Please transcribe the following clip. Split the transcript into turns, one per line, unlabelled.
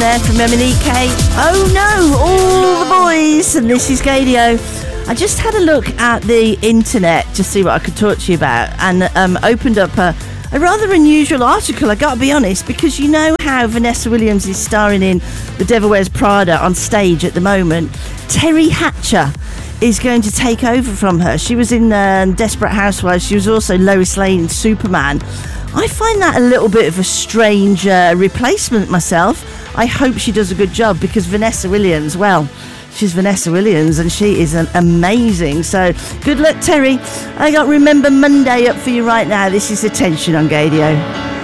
there from Emanike. Oh no, all the boys. And this is Gadio. I just had a look at the internet to see what I could talk to you about, and opened up a rather unusual article, I gotta be honest, because you know how Vanessa Williams is starring in The Devil Wears Prada on stage at the moment. Terry Hatcher is going to take over from her. She was in Desperate Housewives. She was also Lois Lane in Superman. I find that a little bit of a strange replacement myself. I hope she does a good job, because Vanessa Williams, well, she's Vanessa Williams and she is amazing. So good luck, Terry. I got Remember Monday up for you right now. This is Attention on Gadio.